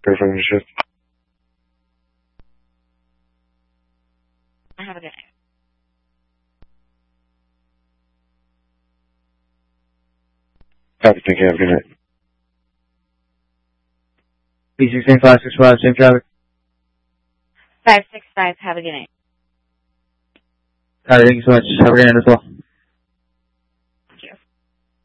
Perfect, shit. Have a good night. Copy, thank you. Have a good night. B16-565, same traffic. 565, have a good night. Alright, thank you so much. Have a good night as well.